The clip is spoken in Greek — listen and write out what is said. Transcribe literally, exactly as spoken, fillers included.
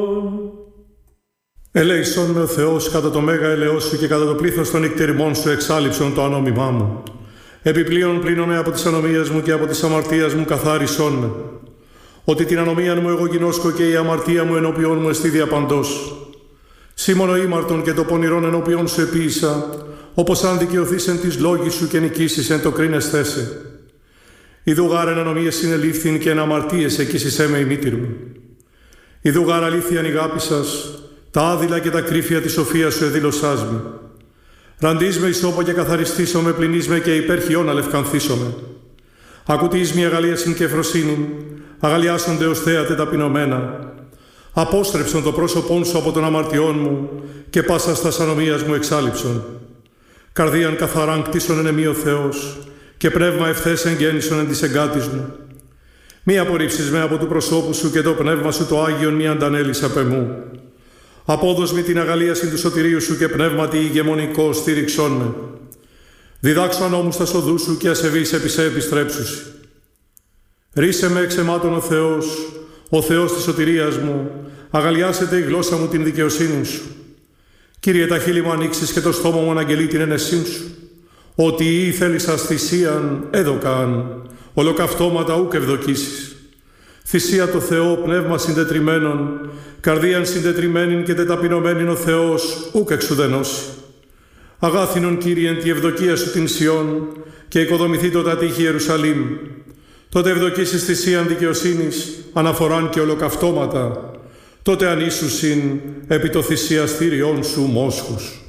Ελέησον με ο Θεός κατά το μέγα ελεός σου και κατά το πλήθος των νυκτεριμών σου εξάλειψον το ανόμημά μου. Επιπλέον πλύνομαι από τις ανομίες μου και από τις αμαρτίας μου καθάρισόν με. Ότι την ανομίαν μου εγώ γινώσκω και η αμαρτία μου ενώπιόν μου εστί διαπαντός. Σήμωνο ήμαρτον και το πονηρόν ενώπιόν σου επίησα, όπως αν δικαιωθείς εν της λόγης σου και νικήσεις εν το κρίνεσθέ σε. Ιδού γάρ εν ανομίες συνελήφθην και εν αμαρτίες εκείσισέ με η μήτηρ μου. Ιδού γάρ αλήθειαν η αγάπη σας, τα άδειλα και τα κρύφια της σοφίας σου εδήλωσάς με. Ραντείς με ισόπο και καθαριστήσω με, πλυνείς με και υπέρχιον αλευκανθήσω με. Ακουτείς μια αγαλίασιν και ευφροσύνην, αγαλιάσονται ως θέατε ταπεινωμένα. Απόστρεψον το πρόσωπόν σου από των αμαρτιών μου και πάσα στας ανομίας μου εξάλειψον. Καρδίαν καθαράν κτίσον εν εμεί ο Θεός και πνεύμα ευθές εγγέννησον εν της εγκάτης μου. Μη απορρίψεις με από του προσώπου σου και το πνεύμα σου το Άγιον μη αντανέλεις απ' εμού. Απόδος με την αγαλίαση του σωτηρίου σου και πνεύματι ηγεμονικό στήριξόν με. Διδάξω ανώμους τα σοδού σου και ασεβείς επί σε επιστρέψουσι. Ρίσε με εξ εμάτων ο Θεός, ο Θεός της σωτηρίας μου, αγαλιάσετε η γλώσσα μου την δικαιοσύνη σου. Κύριε, τα χείλη μου ανοίξεις και το στόμα μου αναγγελεί την ενεσύν σου. Ότι ή θέλησας θυσίαν έδωκαν, ολοκαυτώματα ούκ ευδοκίσεις. Θυσία το Θεό, πνεύμα συντετριμένον, καρδίαν συντετριμένην και τεταπεινωμένην ο Θεός ούκ εξουδενώσει. Αγάθινον Κύριε εν τη ευδοκία σου την Σιών και οικοδομηθεί το τα τείχη Ιερουσαλήμ. Τότε ευδοκίσεις θυσίαν δικαιοσύνης, αναφοράν και ολοκαυτώματα. Τότε ανήσουσιν επί το θυσιαστήριόν σου μόσχους.